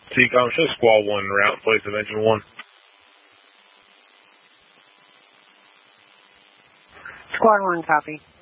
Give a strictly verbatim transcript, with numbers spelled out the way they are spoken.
T COM, show Squall one route in place of engine one. Squad one, copy.